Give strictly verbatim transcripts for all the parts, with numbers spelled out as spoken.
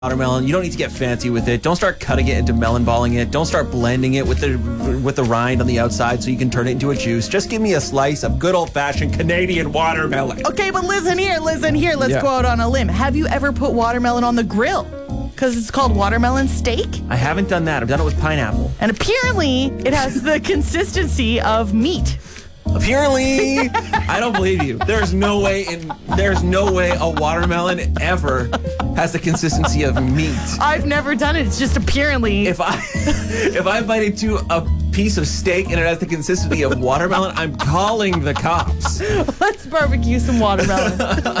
watermelon. You don't need to get fancy with it. Don't start cutting it into melon balling it. Don't start blending it with the with the rind on the outside so you can turn it into a juice. Just give me a slice of good old-fashioned Canadian watermelon. Okay, but listen here, listen here. Let's Yeah. go out on a limb. Have you ever put watermelon on the grill? Because it's called watermelon steak. I haven't done that. I've done it with pineapple. And apparently, it has the consistency of meat. Apparently, I don't believe you. There's no way in there's no way a watermelon ever has the consistency of meat. I've never done it. It's just apparently. If I if I bite into a piece of steak and it has the consistency of watermelon, I'm calling the cops. Let's barbecue some watermelon.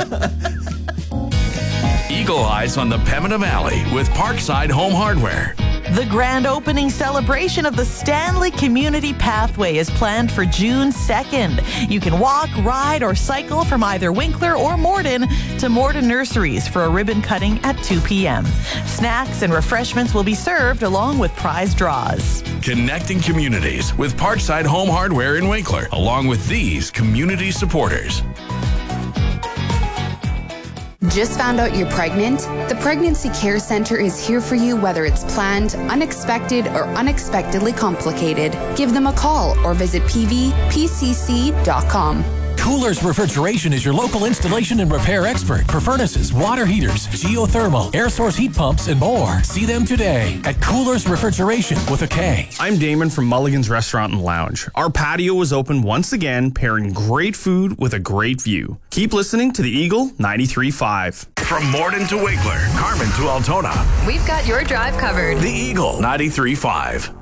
Eagle Eyes on the Pembina Valley with Parkside Home Hardware. The grand opening celebration of the Stanley Community Pathway is planned for June second. You can walk, ride, or cycle from either Winkler or Morden to Morden Nurseries for a ribbon cutting at two p.m. Snacks and refreshments will be served along with prize draws. Connecting communities with Parkside Home Hardware in Winkler, along with these community supporters. Just found out you're pregnant? The Pregnancy Care Center is here for you whether it's planned, unexpected, or unexpectedly complicated. Give them a call or visit p v p c c dot com. Coolers Refrigeration is your local installation and repair expert for furnaces, water heaters, geothermal, air source heat pumps, and more. See them today at Coolers Refrigeration with a K. I'm Damon from Mulligan's Restaurant and Lounge. Our patio is open once again, pairing great food with a great view. Keep listening to the Eagle ninety-three point five. From Morden to Winkler, Carmen to Altona. We've got your drive covered. The Eagle ninety-three point five.